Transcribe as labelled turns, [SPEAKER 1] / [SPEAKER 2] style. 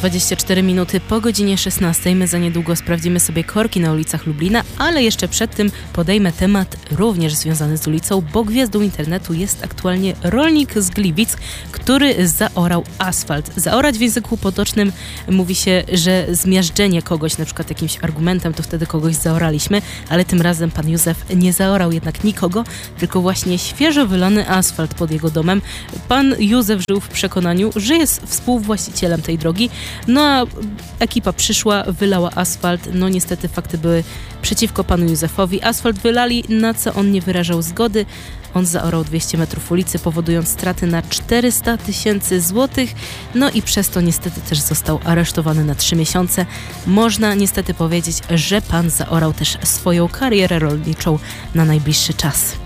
[SPEAKER 1] 24 minuty po godzinie 16. My za niedługo sprawdzimy sobie korki na ulicach Lublina, ale jeszcze przed tym podejmę temat również związany z ulicą, bo gwiazdą internetu jest aktualnie rolnik z Gliwic, który zaorał asfalt. Zaorać w języku potocznym mówi się, że zmiażdżenie kogoś, na przykład jakimś argumentem, to wtedy kogoś zaoraliśmy, ale tym razem pan Józef nie zaorał jednak nikogo, tylko właśnie świeżo wylany asfalt pod jego domem. Pan Józef żył w przekonaniu, że jest współwłaścicielem tej drogi, no a ekipa przyszła, wylała asfalt, no niestety fakty były przeciwko panu Józefowi. Asfalt wylali, na co on nie wyrażał zgody. On zaorał 200 metrów ulicy, powodując straty na 400 000 złotych, no i przez to niestety też został aresztowany na 3 miesiące. Można niestety powiedzieć, że pan zaorał też swoją karierę rolniczą na najbliższy czas.